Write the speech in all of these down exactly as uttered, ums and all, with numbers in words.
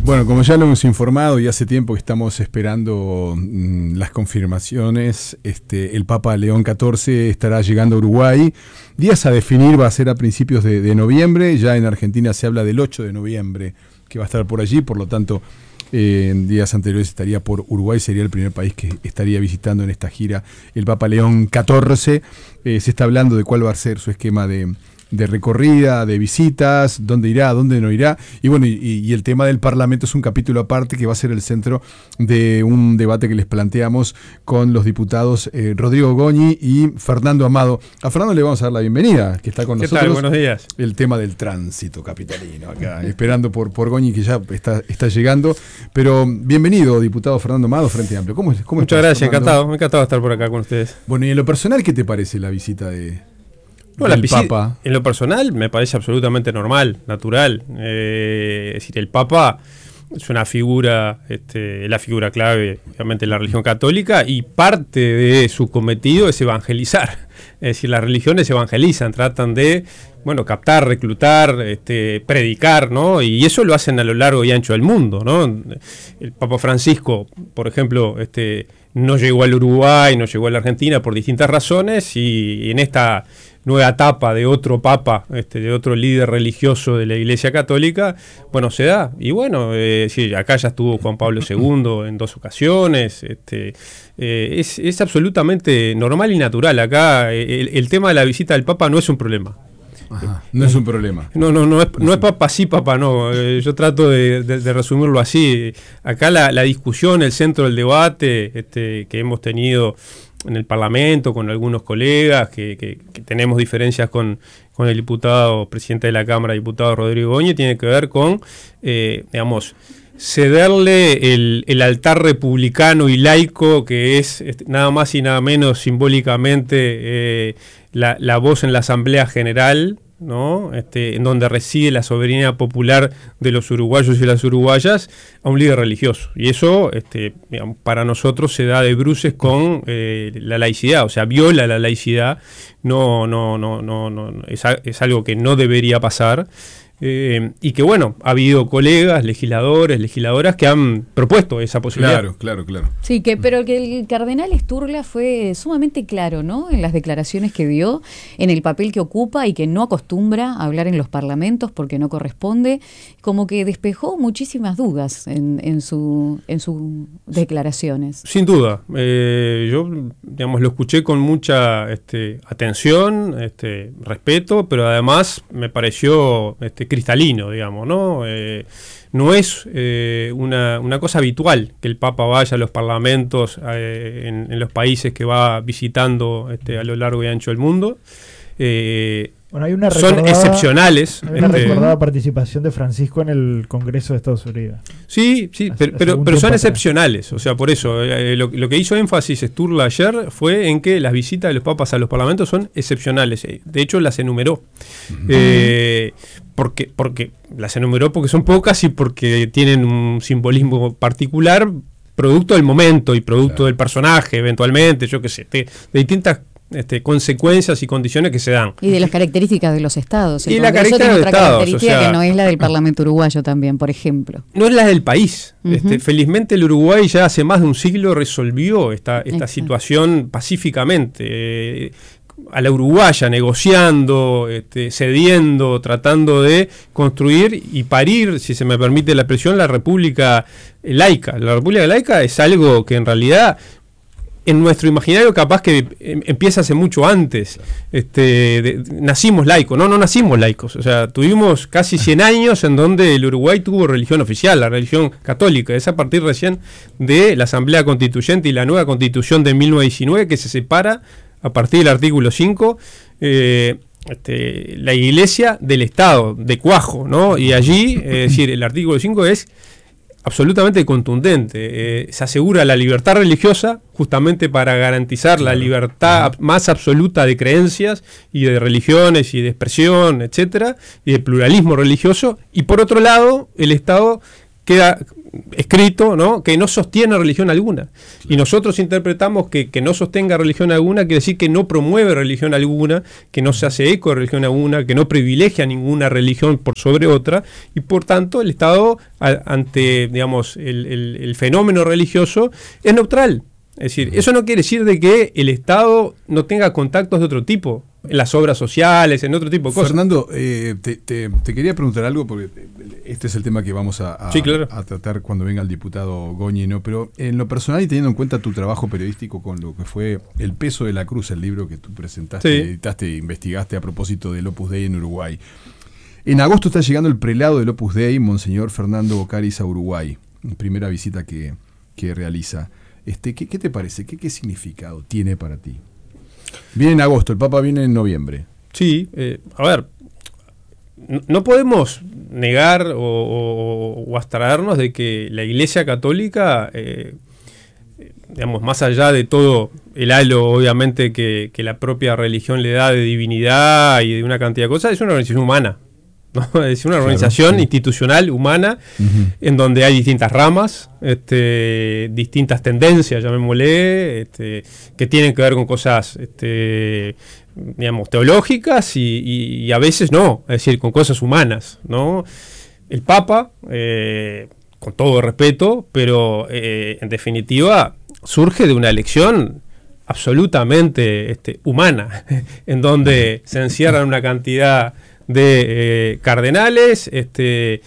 Bueno, como ya lo hemos informado y hace tiempo que estamos esperando mmm, las confirmaciones, este, el Papa León catorce estará llegando a Uruguay. Días a definir va a ser a principios de, de noviembre. Ya en Argentina se habla del ocho de noviembre que va a estar por allí, por lo tanto eh, en días anteriores estaría por Uruguay, sería el primer país que estaría visitando en esta gira el Papa León catorce. Eh, se está hablando de cuál va a ser su esquema de... de recorrida, de visitas, dónde irá, dónde no irá, y bueno, y, y el tema del Parlamento es un capítulo aparte que va a ser el centro de un debate que les planteamos con los diputados eh, Rodrigo Goñi y Fernando Amado. A Fernando le vamos a dar la bienvenida, que está con ¿Qué nosotros. tal? Buenos días. El tema del tránsito capitalino acá, esperando por, por Goñi, que ya está, está llegando, pero bienvenido, diputado Fernando Amado, Frente Amplio. ¿Cómo, cómo Muchas estás, gracias, Fernando? encantado, encantado de estar por acá con ustedes. Bueno, y en lo personal, ¿qué te parece la visita de... No, la del visita, Papa? En lo personal me parece absolutamente normal, natural. Eh, es decir, el Papa es una figura, este, la figura clave, obviamente, de la religión católica, y parte de su cometido es evangelizar. Es decir, las religiones evangelizan, tratan de, bueno, captar, reclutar, este, predicar, ¿no? Y eso lo hacen a lo largo y ancho del mundo, ¿no? El Papa Francisco, por ejemplo, este, no llegó al Uruguay, no llegó a la Argentina por distintas razones, y, y en esta nueva etapa de otro papa, este, de otro líder religioso de la Iglesia Católica, bueno, se da. Y bueno, eh, sí, acá ya estuvo Juan Pablo segundo en dos ocasiones. Este, eh, es, es absolutamente normal y natural. Acá el, el tema de la visita del Papa no es un problema. Ajá, no es un problema. No, no, no es, no es papa sí, papa no. Eh, yo trato de, de, de resumirlo así. Acá la, la discusión, el centro del debate este, que hemos tenido en el Parlamento con algunos colegas, que, que, que tenemos diferencias con, con el diputado, presidente de la Cámara, diputado Rodrigo Goñi, tiene que ver con, eh, digamos, cederle el, el altar republicano y laico, que es este, nada más y nada menos simbólicamente eh, la, la voz en la Asamblea General, ¿no? Este, en donde reside la soberanía popular de los uruguayos y las uruguayas, a un líder religioso. Y eso, este, digamos, para nosotros se da de bruces con eh, la laicidad, o sea, viola la laicidad. No, no, no, no, no es, es algo que no debería pasar. Eh, y que bueno, ha habido colegas, legisladores, legisladoras que han propuesto esa posibilidad. Claro, claro, claro. Sí, que, pero que el cardenal Sturla fue sumamente claro, ¿no? En las declaraciones que dio, en el papel que ocupa y que no acostumbra a hablar en los parlamentos porque no corresponde, como que despejó muchísimas dudas en, en, su, en sus declaraciones. Sin duda, eh, yo digamos lo escuché con mucha este, atención, este, respeto, pero además me pareció este, cristalino, digamos, ¿no? Eh, no es eh, una, una cosa habitual que el Papa vaya a los parlamentos eh, en, en los países que va visitando este, a lo largo y ancho del mundo. Eh, bueno, hay una son excepcionales. Hay una este, recordada participación de Francisco en el Congreso de Estados Unidos. Sí, sí, Hace, pero, hace pero, pero son atrás. excepcionales. O sea, por eso, eh, lo, lo que hizo énfasis Sturla ayer fue en que las visitas de los papas a los parlamentos son excepcionales. De hecho, las enumeró. Uh-huh. Eh, porque, porque las enumeró porque son pocas y porque tienen un simbolismo particular, producto del momento y producto claro. del personaje, eventualmente, yo qué sé, de, de distintas Este, consecuencias y condiciones que se dan. Y de las características de los estados. El y la característica de los estados. O sea, que no es la del Parlamento uruguayo también, por ejemplo. No es la del país. Uh-huh. Este, felizmente el Uruguay ya hace más de un siglo resolvió esta, esta situación pacíficamente. Eh, a la uruguaya, negociando, este, cediendo, tratando de construir y parir, si se me permite la expresión, la República laica. La República laica es algo que en realidad en nuestro imaginario capaz que em, empieza hace mucho antes. Este, de, de, nacimos laicos, no, no nacimos laicos. O sea, tuvimos casi cien años en donde el Uruguay tuvo religión oficial, la religión católica. Es a partir recién de la Asamblea Constituyente y la nueva Constitución de mil novecientos diecinueve que se separa a partir del artículo cinco, eh, este, la Iglesia del Estado, de cuajo, ¿no? Y allí, eh, es decir, el artículo cinco es absolutamente contundente. Eh, se asegura la libertad religiosa justamente para garantizar la libertad más absoluta de creencias y de religiones y de expresión, etcétera, y de pluralismo religioso. Y por otro lado, el Estado queda escrito, ¿no?, que no sostiene religión alguna. Claro. Y nosotros interpretamos que que no sostenga religión alguna quiere decir que no promueve religión alguna, que no se hace eco de religión alguna, que no privilegia ninguna religión por sobre otra, y por tanto el Estado a, ante, digamos, el, el, el fenómeno religioso es neutral. Es decir, eso no quiere decir de que el Estado no tenga contactos de otro tipo, en las obras sociales, en otro tipo de cosas. Fernando, eh, te, te, te quería preguntar algo, porque este es el tema que vamos a, a, sí, claro. a tratar cuando venga el diputado Goñi, ¿no? Pero en lo personal y teniendo en cuenta tu trabajo periodístico con lo que fue El peso de la cruz, el libro que tú presentaste, sí. editaste e investigaste a propósito del Opus Dei en Uruguay. En agosto está llegando el prelado del Opus Dei, Monseñor Fernando Bocaris, a Uruguay, primera visita que, que realiza. Este, ¿qué, ¿Qué te parece? ¿Qué, ¿Qué significado tiene para ti? Viene en agosto, el Papa viene en noviembre. Sí, eh, a ver, no, no podemos negar o, o, o abstraernos de que la Iglesia Católica, eh, digamos, más allá de todo el halo, obviamente, que, que la propia religión le da de divinidad y de una cantidad de cosas, es una organización humana. ¿no? Es una organización claro, sí. institucional, humana, uh-huh. en donde hay distintas ramas, este, distintas tendencias, llamémosle, este, que tienen que ver con cosas, este, digamos, teológicas y, y, y a veces no, es decir, con cosas humanas, ¿no? El Papa, eh, con todo respeto, pero eh, en definitiva surge de una elección absolutamente este, humana, en donde se encierran una cantidad de eh, cardenales, este,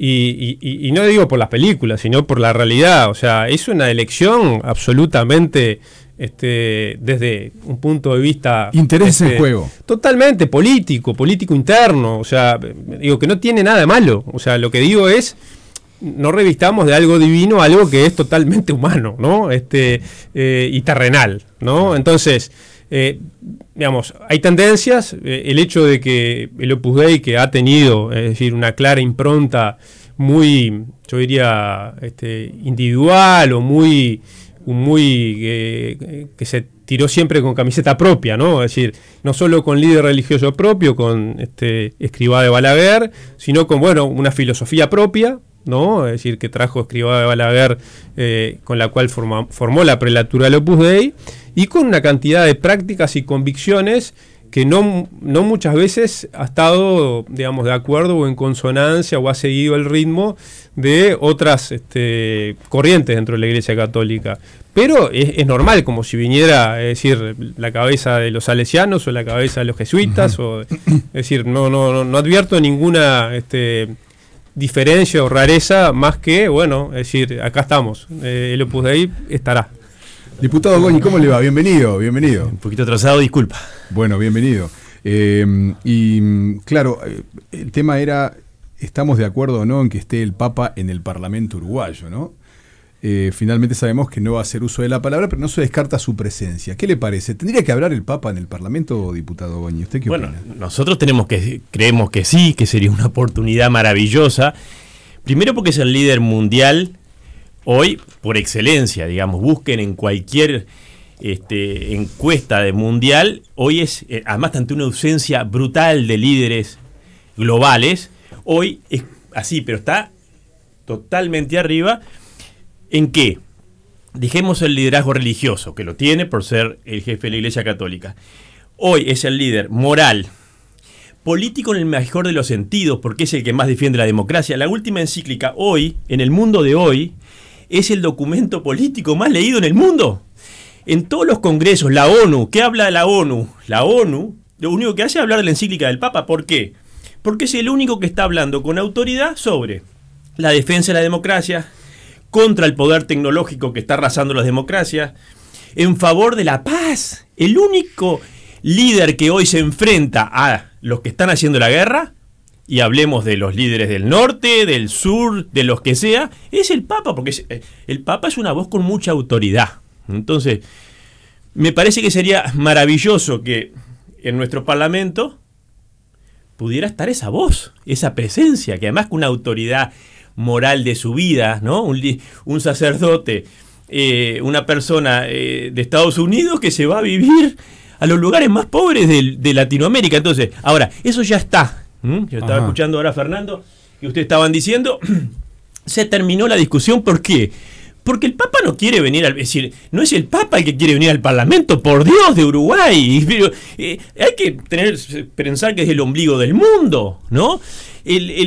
y, y, y no digo por las películas, sino por la realidad. O sea, es una elección absolutamente, este, desde un punto de vista... Interés este, en juego. Totalmente político, político interno. O sea, digo que no tiene nada de malo. O sea, lo que digo es, no revistamos de algo divino algo que es totalmente humano, ¿no? Este, eh, y terrenal, ¿no? Entonces... Eh, digamos, hay tendencias, eh, el hecho de que el Opus Dei, que ha tenido, es decir, una clara impronta muy, yo diría, este, individual o muy, muy eh, que se tiró siempre con camiseta propia, ¿no? Es decir, no solo con líder religioso propio, con este Escrivá de Balaguer, sino con, bueno, una filosofía propia, ¿no? Es decir, que trajo Escrivá de Balaguer, eh, con la cual forma, formó la prelatura del Opus Dei, y con una cantidad de prácticas y convicciones que no, no muchas veces ha estado, digamos, de acuerdo o en consonancia o ha seguido el ritmo de otras este, corrientes dentro de la Iglesia Católica. Pero es, es normal, como si viniera, es decir, la cabeza de los salesianos o la cabeza de los jesuitas, uh-huh. o, es decir, no, no, no, no advierto ninguna este, diferencia o rareza más que, bueno, es decir, acá estamos, eh, el Opus Dei estará. Diputado Goñi, ¿cómo le va? Bienvenido, bienvenido. Un poquito atrasado, disculpa. Bueno, bienvenido. Eh, y claro, el tema era, ¿estamos de acuerdo o no en que esté el Papa en el Parlamento uruguayo, no? Eh, finalmente sabemos que no va a hacer uso de la palabra, pero no se descarta su presencia. ¿Qué le parece? ¿Tendría que hablar el Papa en el Parlamento, diputado Goñi? ¿Usted qué bueno, opina? Bueno, nosotros tenemos que, creemos que sí, que sería una oportunidad maravillosa. Primero porque es el líder mundial hoy, por excelencia, digamos, busquen en cualquier este, encuesta de mundial, hoy es, eh, además ante una ausencia brutal de líderes globales, hoy es así, pero está totalmente arriba. ¿En qué? Dejemos el liderazgo religioso, que lo tiene por ser el jefe de la Iglesia Católica. Hoy es el líder moral, político en el mejor de los sentidos, porque es el que más defiende la democracia. La última encíclica hoy, en el mundo de hoy, es el documento político más leído en el mundo. En todos los congresos, la ONU, ¿qué habla de la ONU? La ONU, lo único que hace es hablar de la encíclica del Papa. ¿Por qué? Porque es el único que está hablando con autoridad sobre la defensa de la democracia, contra el poder tecnológico que está arrasando las democracias, en favor de la paz. El único líder que hoy se enfrenta a los que están haciendo la guerra, y hablemos de los líderes del norte, del sur, de los que sea, es el Papa, porque es, el Papa es una voz con mucha autoridad. Entonces, me parece que sería maravilloso que en nuestro Parlamento pudiera estar esa voz, esa presencia, que además con una autoridad moral de su vida, ¿no? Un, un sacerdote, eh, una persona eh, de Estados Unidos que se va a vivir a los lugares más pobres de, de Latinoamérica. Entonces, ahora, eso ya está. ¿Mm? Yo estaba Ajá. escuchando ahora a Fernando, que ustedes estaban diciendo, se terminó la discusión. ¿Por qué? Porque el Papa no quiere venir al... Es decir, no es el Papa el que quiere venir al Parlamento, por Dios, de Uruguay. Pero, eh, hay que tener, pensar que es el ombligo del mundo, ¿no? El, el